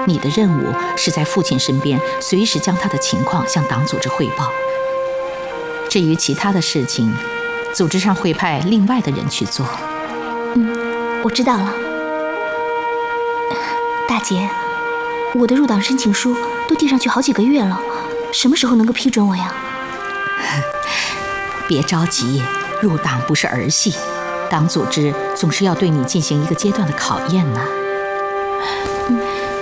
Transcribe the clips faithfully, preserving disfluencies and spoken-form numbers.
你的任务是在父亲身边，随时将他的情况向党组织汇报。至于其他的事情，组织上会派另外的人去做。 嗯，我知道了。大姐，我的入党申请书都递上去好几个月了，什么时候能够批准我呀？ 别着急，入党不是儿戏，党组织总是要对你进行一个阶段的考验呢。嗯，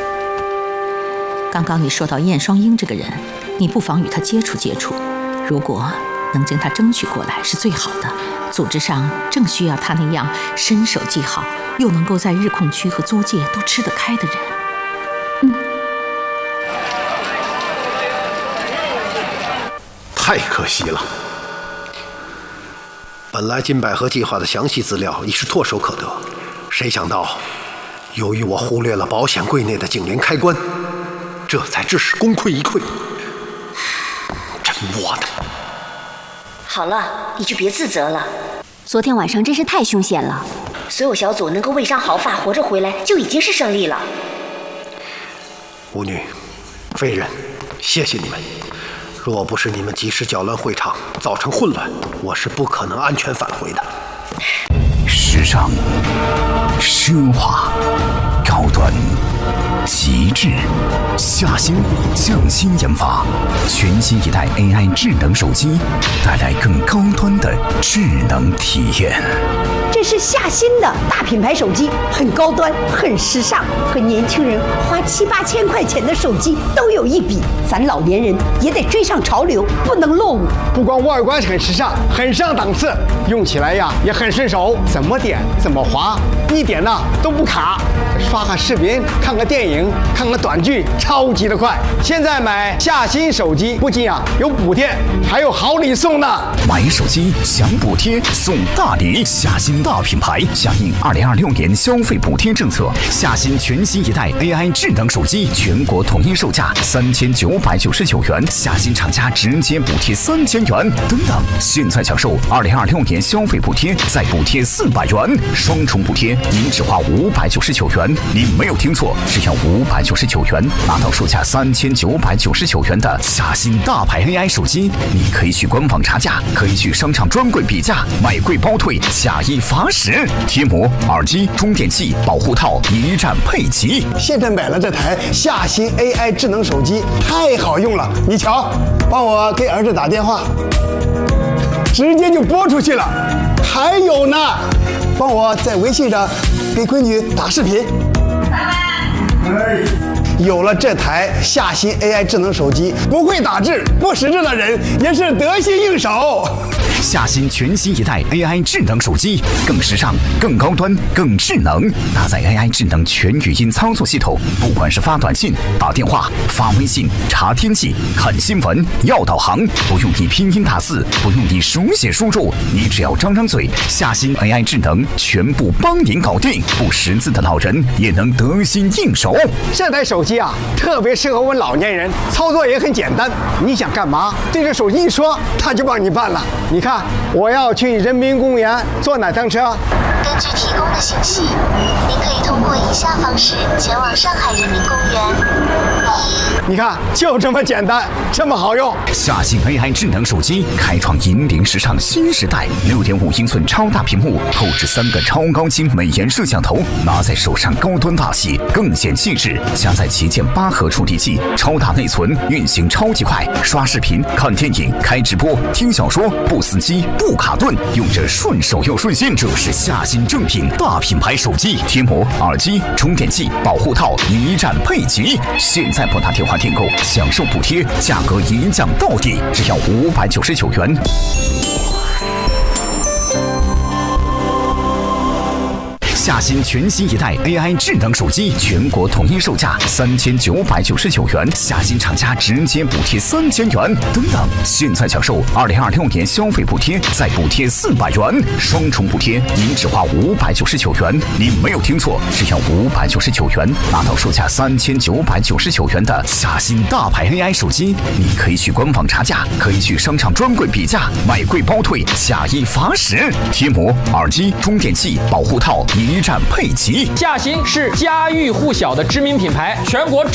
刚刚你说到燕双英这个人，你不妨与他接触接触，如果能将他争取过来是最好的。组织上正需要他那样身手既好，又能够在日控区和租界都吃得开的人。 嗯， 太可惜了。本来金百合计划的详细资料已是唾手可得，谁想到由于我忽略了保险柜内的警铃开关，这才致使功亏一篑。真窝囊。 好了，你就别自责了。 昨天晚上真是太凶险了。 所有小组能够未伤毫发活着回来，就已经是胜利了。 巫女、飞人，谢谢你们。若不是你们及时搅乱会场，造成混乱，我是不可能安全返回的。 时尚、奢华、高端、极致，夏新匠心研发全新一代 A I 智能手机，带来更高端的智能体验。 这是夏新的大品牌手机，很高端，很时尚，和年轻人花七八千块钱的手机都有一比。咱老年人也得追上潮流，不能落伍。 不光外观很时尚，很上档次，用起来呀也很顺手，怎么点怎么滑，一点呢都不卡。刷个视频，看个电影，看个短剧，超级的快。现在买夏新手机，不仅啊有补贴，还有好礼送呢。 买手机享补贴送大礼，夏新大品牌响应二零二六年消费补贴政策，夏新全新一代 A I 智能手机全国统一售价三千九百九十九元，夏新厂家直接补贴三千元。等等，现在享受二零二六年消费补贴，再补贴四百元，双重补贴，您只花五百九十九元。您没有听错，只要五百九十九元，拿到售价三千九百九十九元的夏新大牌 A I 手机。你可以去官网查价，可以去商场专柜比价，买贵包退，假一罚十。贴膜、耳机、充电器、保护套一站配齐。 现在买了这台夏新 A I 智能手机，太好用了。你瞧，帮我给儿子打电话，直接就拨出去了。还有呢，帮我在微信上给闺女打视频。有了这台夏新 A I 智能手机，不会打字、不识字的人也是得心应手。 夏新全新一代 A I 智能手机，更时尚、更高端、更智能，搭载 A I 智能全语音操作系统，不管是发短信、打电话、发微信、查天气、看新闻、要导航，不用你拼音打字，不用你手写输入，你只要张张嘴，夏新 A I 智能全部帮您搞定，不识字的老人也能得心应手。 这台手机啊，特别适合我们老年人，操作也很简单。你想干嘛，对着手机一说，它就帮你办了。你看，我要去人民公园坐哪趟车？ 根据提供的信息，您可以通过以下方式前往上海人民公园。 你看，就这么简单，这么好用。 夏新 A I 智能手机开创引领时尚新时代，六点五英寸超大屏幕，后置三个超高清美颜摄像头，拿在手上高端大气，更显气质。加载旗舰八核处理器，超大内存，运行超级快，刷视频、看电影、开直播、听小说，不死机、不卡顿，用着顺手又顺心。这是夏新正品大品牌手机，贴膜、耳机、充电器、保护套一站配齐。现在拨打电话订购，享受补贴，价格一降到底，只要五百九十九元。夏新全新一代 A I 智能手机全国统一售价三千九百九十九元，夏新厂家直接补贴三千元。等等，现在享受二零二六年消费补贴，再补贴四百元，双重补贴，您只花五百九十九元。您没有听错，只要五百九十九元，拿到售价三千九百九十九元的夏新大牌 A I 手机。你可以去官网查价，可以去商场专柜比价，买贵包退，假一罚十。贴膜、耳机、充电器、保护套一站配齐。 夏新是家喻户晓的知名品牌，全国